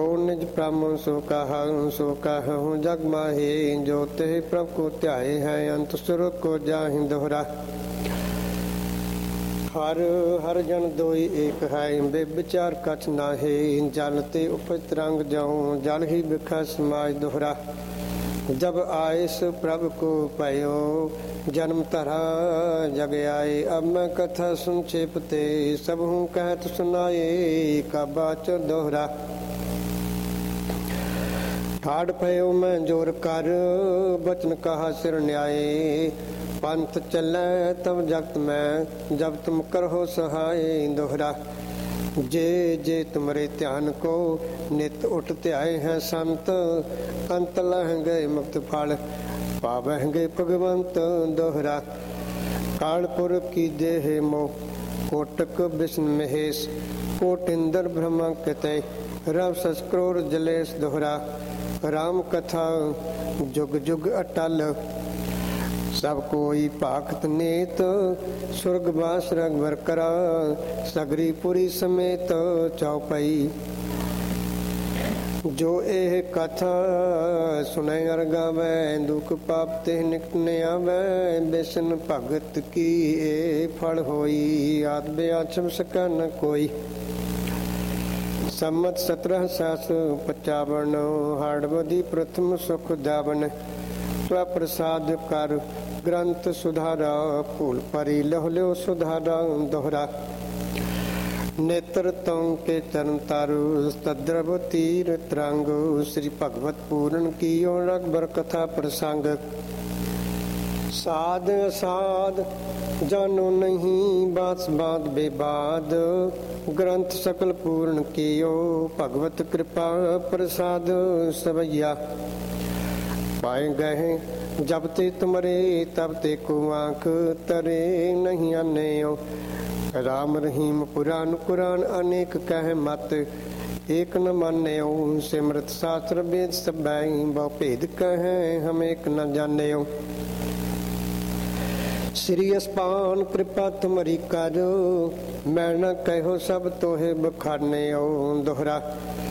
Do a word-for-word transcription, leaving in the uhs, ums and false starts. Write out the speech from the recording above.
निज ब्राह्मण सो कहूँ सो कहूँ जग माहे, जो ते प्रभु को ध्याए है अंत सुर को जाहि दोहरा। हर हर जन दोई एक है, बेविचार कछ नाहे, जल ते उपज रंग जाऊँ जल ही बिखा समाज दोहरा। जब आयस प्रभु को पयो जन्म धरा जग आए, अब मैं कथा संक्षेप ते सब हूँ कहत सुनाए, का बाचो दोहरा। ठाड़ पयो मैं जोर कर बचन कहा सिर न्याय, पंथ चलै तब जगत में जब तुम करहो सहाय दोहरा। जे जे तुमरे ध्यान को नित उठ ध्याए हैं संत, अंत लह गए मुक्त फल पावह गए भगवंत दोहरा। कालपुर की देह मोह कोटक विष्णु महेश, कोट इंद्र ब्रह्मा कते रव सस्क्रोर जलेश दोहरा। राम कथा जुग जुग अटल सब कोई भागत नेत, सुरगवास रघुवर करा सगरी पुरी समेत चौपाई। जो एह कथा सुनै अर गावै, दुख पाप ते निकट न आवै, बेसन भगत की ए फल होई, आद ब्याछम सका न कोई। सम्मत सत्रह सास पचावन, हाड़वदी प्रथम सुख दावन, त्वा प्रसाद कर ग्रंथ सुधारा, फूल परी लह लो सुधारा दोहरा। नेत्र तों के चरण तारु तद्रव तीर तरंग, श्री भगवत पूर्ण कियो रघुबर कथा प्रसंग। साध असाध जानो नहीं बात बात बेबाद, ग्रंथ सकल पूर्ण कियो भगवत कृपा प्रसाद सवैया। पाए गए जब ते तुमरे तब ते को आँख तरे नहीं आनेओ, राम रहीम पुराण कुरान अनेक कह मत, एक न मानेओ। सिमरत शास्त्र वेद सब बहु भेद कहे हम एक न जानेओ। श्री अस्पान कृपा तुमरी करो, मैं न कहो सब तोहे बखाने ओ दोहरा।